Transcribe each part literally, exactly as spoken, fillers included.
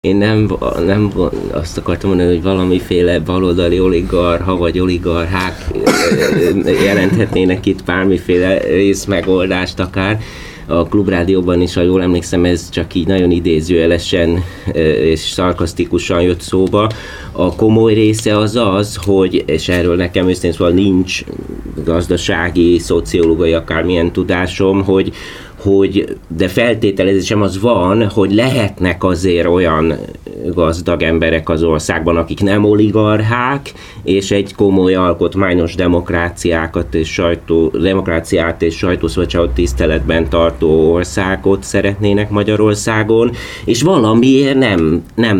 Én nem, nem azt akartam mondani, hogy valamiféle baloldali oligarcha vagy oligarchák jelenthetnének itt bármiféle részmegoldást akár. A Klubrádióban is, ha jól emlékszem, ez csak így nagyon idézőjelesen és szarkasztikusan jött szóba. A komoly része az az, hogy, és erről nekem őszintén szóval nincs gazdasági, szociológiai akármilyen tudásom, hogy hogy, de feltételezésem az van, hogy lehetnek azért olyan gazdag emberek az országban, akik nem oligarchák, és egy komoly alkotmányos demokráciákat és sajtó, demokráciát és sajtószabadságot tiszteletben tartó országot szeretnének Magyarországon, és valamiért nem, nem,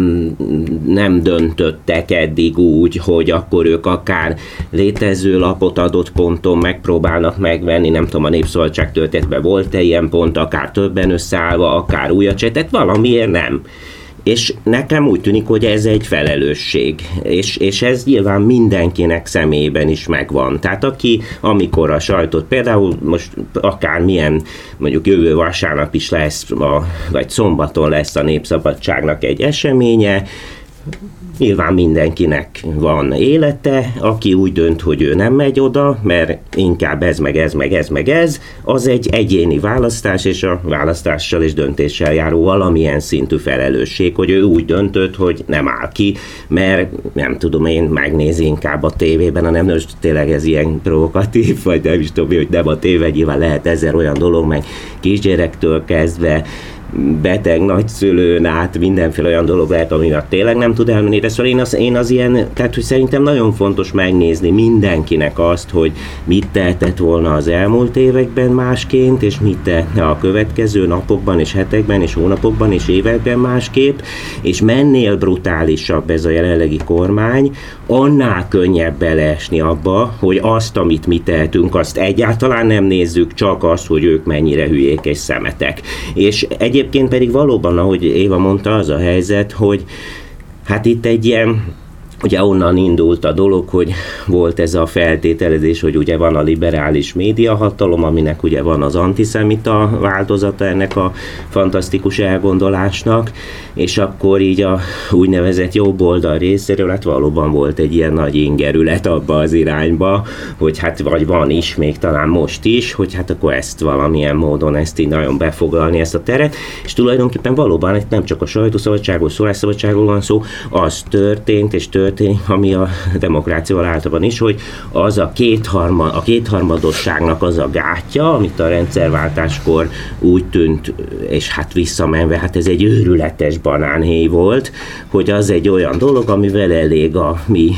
nem döntöttek eddig úgy, hogy akkor ők akár létező lapot adott ponton megpróbálnak megvenni, nem tudom, a Népszabadság történetben volt-e ilyen pont, akár többen összeállva, akár újat se, tehát valamiért nem. És nekem úgy tűnik, hogy ez egy felelősség, és, és ez nyilván mindenkinek személyében is megvan. Tehát aki, amikor a sajtót, például most akármilyen, mondjuk jövő vasárnap is lesz, a, vagy szombaton lesz a Népszabadságnak egy eseménye, nyilván mindenkinek van élete, aki úgy dönt, hogy ő nem megy oda, mert inkább ez, meg ez, meg ez, meg ez, az egy egyéni választás, és a választással és döntéssel járó valamilyen szintű felelősség, hogy ő úgy döntött, hogy nem áll ki, mert nem tudom én, megnézi inkább a tévében, hanem most tényleg ez ilyen provokatív, vagy nem is tudom, hogy nem a tévé, nyilván lehet ezer olyan dolog, meg kisgyerektől kezdve, beteg nagyszülőn át mindenféle olyan dolog lehet, amivel tényleg nem tud elmenni, de szóval én az, én az ilyen, tehát hogy szerintem nagyon fontos megnézni mindenkinek azt, hogy mit tehetett volna az elmúlt években másként, és mit tehetne a következő napokban, és hetekben, és hónapokban, és években másképp, és mennél brutálisabb ez a jelenlegi kormány, annál könnyebb beleesni abba, hogy azt, amit mi tehetünk, azt egyáltalán nem nézzük, csak azt, hogy ők mennyire hülyék és szemetek. És egy Egyébként pedig valóban, ahogy Éva mondta, az a helyzet, hogy hát itt egy ilyen, ugye onnan indult a dolog, hogy volt ez a feltételezés, hogy ugye van a liberális médiahatalom, aminek ugye van az antiszemita változata ennek a fantasztikus elgondolásnak, és akkor így a úgynevezett jobb oldal részéről, hát valóban volt egy ilyen nagy ingerület abba az irányba, hogy hát vagy van is, még talán most is, hogy hát akkor ezt valamilyen módon ezt így nagyon befoglalni ezt a teret, és tulajdonképpen valóban itt nem csak a sajtószabadságról, szólásszabadságról van szó, az történt és történt, ami a demokráciával általában is, hogy az a, kétharma, a kétharmadosságnak az a gátja, amit a rendszerváltáskor úgy tűnt, és hát visszamenve, hát ez egy őrületes banánhéj volt, hogy az egy olyan dolog, amivel elég a mi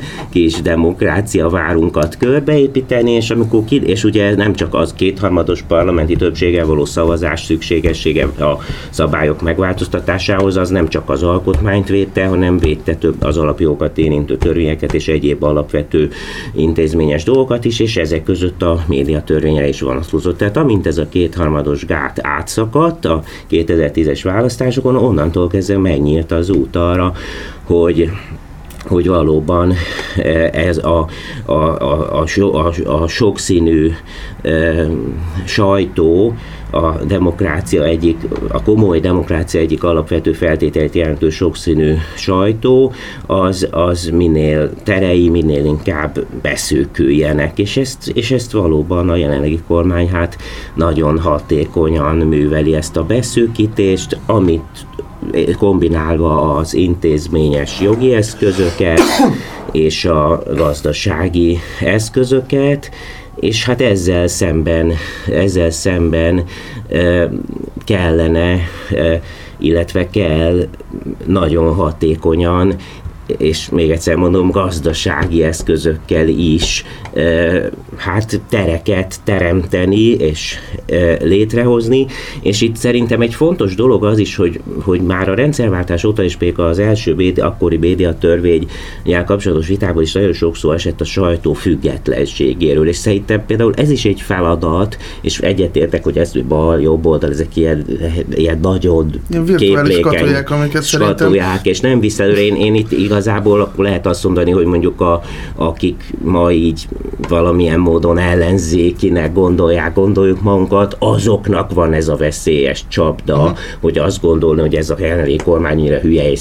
kis demokrácia várunkat körbeépíteni, és amikor ki, és ugye nem csak az kétharmados parlamenti többséggel való szavazás szükségessége a szabályok megváltoztatásához, az nem csak az alkotmányt védte, hanem védte több az alapjogokat érintő törvényeket és egyéb alapvető intézményes dolgokat is, és ezek között a médiatörvényre is vonatkozott. Tehát amint ez a kétharmados gát átszakadt a kétezer-tízes választásokon, onnantól kezdve megnyílt az út arra, hogy hogy valóban ez a, a, a, a, a sokszínű e, sajtó, a demokrácia egyik, a komoly demokrácia egyik alapvető feltételét jelentő sokszínű sajtó, az, az minél terei, minél inkább beszűküljenek, és ezt, és ezt valóban a jelenlegi kormány hát nagyon hatékonyan műveli ezt a beszűkítést, amit kombinálva az intézményes jogi eszközöket és a gazdasági eszközöket, és hát ezzel szemben, ezzel szemben e, kellene, e, illetve kell nagyon hatékonyan, és még egyszer mondom, gazdasági eszközökkel is e, hát tereket teremteni és e, létrehozni, és itt szerintem egy fontos dolog az is, hogy, hogy már a rendszerváltás óta is például az első B D, akkori médiatörvénnyel kapcsolatos vitában is nagyon sok szó esett a sajtó függetlenségéről, és szerintem például ez is egy feladat, és egyetértek, hogy ez bal, jobb oldal, ezek ilyen, ilyen nagyon képlékeny skatuják, amiket skatuják, és nem vissza, én, én itt igaz igazából akkor lehet azt mondani, hogy mondjuk a, akik ma így valamilyen módon ellenzékinek gondolják, gondoljuk magunkat, azoknak van ez a veszélyes csapda, uh-huh. hogy azt gondolni, hogy ez a jelenlegi kormány hülye és